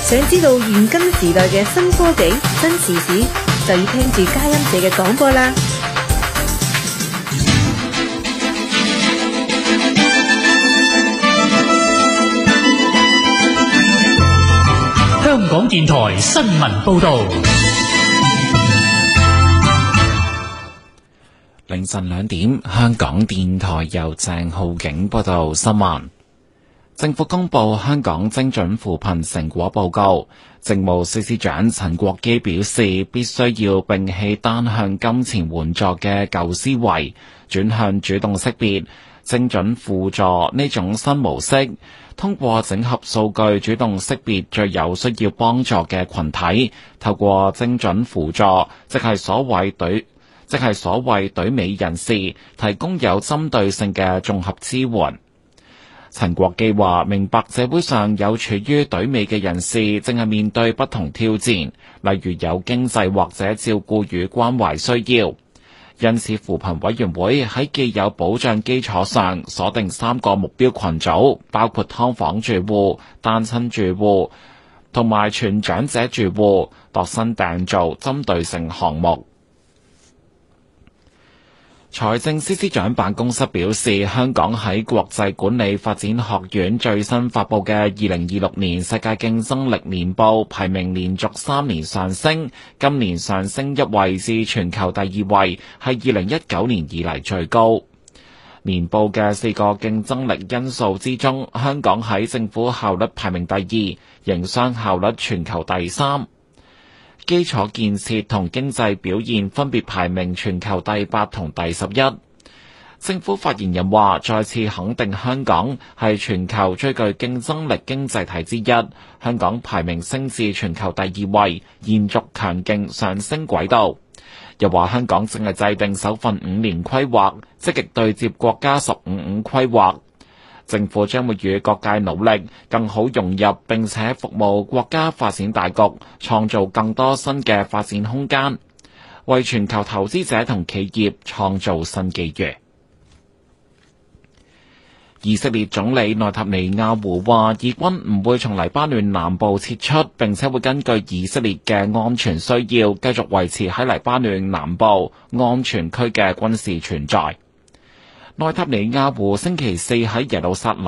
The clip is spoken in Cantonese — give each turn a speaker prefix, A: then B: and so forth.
A: 想知道現今時代嘅新科技、新時事，就要聽住佳音社嘅廣播啦。
B: 香港電台新聞報道。
C: 凌晨2點，香港電台由鄭浩景報道新聞。政府公布香港精準扶貧成果報告，政務司司長陳國基表示，必須要摒棄單向金錢援助嘅舊思維，轉向主動識別、精準輔助呢種新模式，通過整合數據主動識別最有需要幫助嘅群體，透過精準輔助，即係所謂隊尾人士，提供有針對性嘅綜合支援。陳國基話：明白社會上有處於隊尾嘅人士，正係面對不同挑戰，例如有經濟或者照顧與關懷需要。因此，扶貧委員會喺既有保障基礎上，鎖定3個目標群組，包括劏房住戶、單親住戶同埋全長者住戶，度身訂造針對性項目。財政司司長辦公室表示，香港喺國際管理發展學院最新發布嘅2026年世界競爭力年報排名連續3年上升，今年上升1位至全球第2位，係2019年以嚟最高。年報嘅4個競爭力因素之中，香港喺政府效率排名第2，營商效率全球第3。基礎建設同經濟表現分別排名全球第8同第11。政府發言人話，再次肯定香港係全球最具競爭力經濟體之一，香港排名升至全球第2位，延續強勁上升軌道。又話香港正係制定首份5年規劃，積極對接國家15-5規劃。政府將會與各界努力，更好融入並且服務國家發展大局，創造更多新嘅發展空間，為全球投資者同企業創造新機遇。以色列總理內塔尼亞胡話，以軍唔會從黎巴嫩南部撤出，並且會根據以色列嘅安全需要，繼續維持喺黎巴嫩南部安全區嘅軍事存在。內塔尼亞胡星期4喺耶路撒冷